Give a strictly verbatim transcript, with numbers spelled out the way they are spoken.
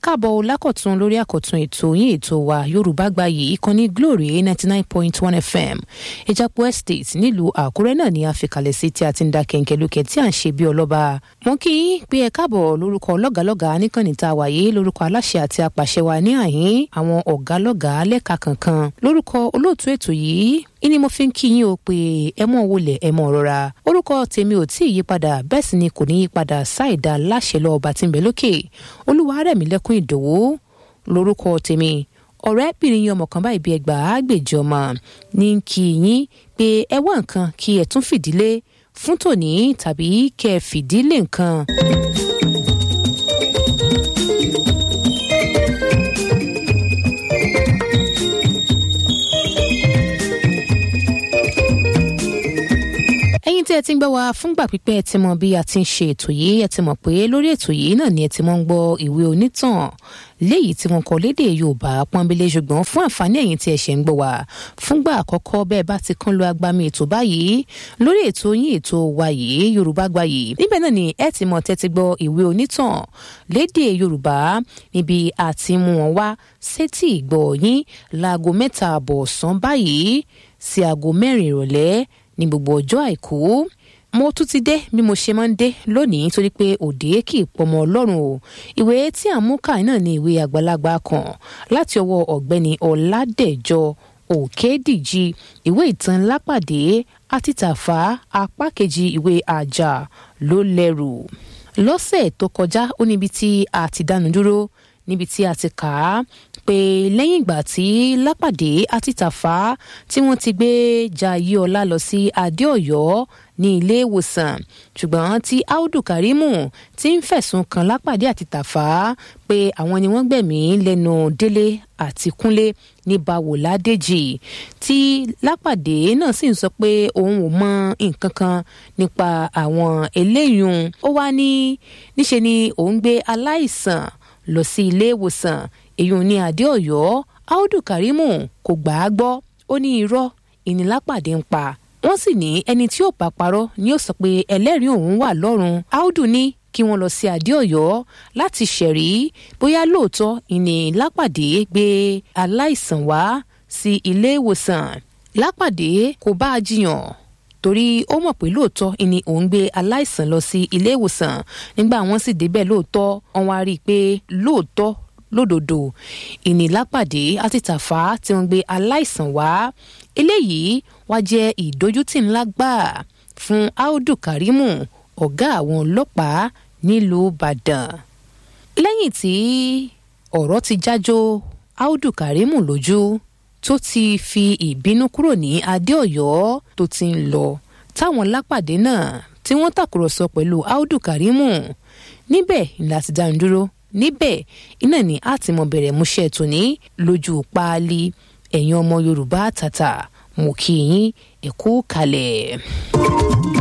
káàbọ̀ lákọ̀tún lórí àkọ̀tún ètò yín ètò wa Yorùbá Gbayì ìkànnì Glory ninety nine point one F M Ìjàpọ̀ Estate nílùú Àkúrẹ́ náà ni a fi kalẹ̀ sí tí a ti ń da kẹ̀ǹkẹ̀ lókè tí à ń ṣe bí ọlọ́ba. Mo kí yín pé ẹ káàbọ̀ lórúkọ lọ́gàlọ́gà níkànnì tá a wà yìí, lórúkọ aláṣẹ àti apàṣẹ wa ní àhín, àwọn ọ̀gá lọ́gàá lẹ́ka kankan, lórúkọ olóòtú ètò yìí ìní mo fi ń kí yín o pé ẹ mọ̀ wọlé ẹ mọ̀ rọra. Orúkọ tèmi ò tí ì yípadà, bẹ́ẹ̀ sì ni kò ní yípadà ṣáìdá láṣẹ lọ ọba tí ń bẹ lókè. Olúwarẹ̀mílẹ́kún Ìdòwú lórúkọ tèmi. Ọ̀rẹ́bìnrin yín ọmọ kan báyìí bí ẹgbàá gbèjọ ọmọ ní kí yín pé ẹ wá nǹkan kí ẹ tún fìdílé fún tòní tàbí kẹ ẹ fìdílé nǹkan. Ẹ̀yin tí ẹ ti ń gbọ́ wa fúngbà pípẹ́ ẹ ti mọ̀ bí a ti ń ṣe ètò yìí, ẹ ti mọ̀ pé lórí ètò yìí náà ni ẹ ti mọ̀ ń gbọ́ ìwé onítàn léyìí tí wọ́n kọ lédè Yorùbá pọ́nbélé, ṣùgbọ́n fún àǹfààní ẹ̀yin tí ẹ ṣe ń gbọ́ wa fúngbà àkọ́kọ́ bẹ́ẹ̀ bá ti kán lu agbami ètò báyìí lórí ètò yín ètò wa yìí Yorùbá Gbayì, níbẹ̀ náà ni ẹ ti mọ̀ tẹ́tí gbọ́ ìwé onítàn lédè Yorùbá níbi àti mú wọn wá sétí ìgbọ́ yín láago mẹ́ta àbọ̀ ọ̀sán báyìí sí aago mẹ́rin ìrọ̀lẹ́ ní gbogbo ọjọ́ àìkú. Mo tún ti dé bí mo ṣe máa ń dé lónìí torí pé òde kì í pọmọ Ọlọ́run o. Ìwé tí à ń mú kà náà ni ìwé àgbàlagbà kan láti ọwọ́ ọ̀gbẹ́ni Ọládẹ̀jọ Òkèdìjì, ìwé ìtàn Lápàdé àti Tàfà, apá kejì ìwé Àjà ló lẹ́rù. Lọ́sẹ̀ tó kọjá ó níbi tí a ti dánu dúró níbi tí a ti kà á pé lẹ́yìn ìgbà tí Lápàdé àti Tàfà tí wọ́n ti gbé Jayéọlá lọ sí Adé-Ọ̀yọ́ ní ilé ìwòsàn, ṣùgbọ́n tí Audu Karimu ti ń fẹ̀sùn kan Lápàdé àti Tàfà pé àwọn ni wọ́n gbẹ̀mí lẹ́nu Délé àti Kúnlé ní Bawòládéjì, tí Lápàdé náà sì ń sọ pé òun ò mọ nǹkan kan nípa àwọn eléyìí. Ó wá ní níṣe ni òun gbé aláìsàn lọ sí ilé ìwòsàn èyí ní Adé-Ọ̀yọ́. Audu Karimu kò gbà á gbọ́, ó ní irọ́ ìní Lápàdé ń pa. Wọ́n sì ní ẹni tí ó bá parọ́ ni ó sọ pé ẹlẹ́rìí òun wà lọ́run. Audu ní kí wọ́n lọ sí Adé-Ọ̀yọ́ láti ṣẹ̀rí bóyá lóòótọ́ ìní Lápàdé gbé aláìsàn wá sí ilé ìwòsàn. Lápàdé kò bá a jiyàn torí ó mọ̀ pé lóòótọ́ ìní òun gbé aláìsàn lọ sí ilé ìwòsàn. Nígbà wọ́n sì débẹ̀ lóòótọ́ wọ́n wá rí i pé lóòótọ́ lódodo ìní Lápàdé àti Tàfà tí wọ́n gbé aláìsàn wá. Eléyìí wá jẹ́ ìdójútì ńlá gbáà fún Audu Karimu, ọ̀gá àwọn ọlọ́pàá nílùú Ìbàdàn. Lẹ́yìn tí ọ̀rọ̀ ti jájó Audu Karimu lójú tó ti fi ìbínú kúrò ní Adé-Ọ̀yọ́ tó ti ń lọ, táwọn Lápàdé náà tí wọ́n tàkùrọ̀sọ pẹ̀lú Audu Karimu, níbẹ̀ ńlá ti dánu dúró. Níbẹ̀ iná ni a ti mọ bẹ̀rẹ̀ múṣẹ́ tòní lójú páálí. Ẹ̀yin ọmọ Yorùbá tàtà mo kí yín ẹ kú kalẹ̀.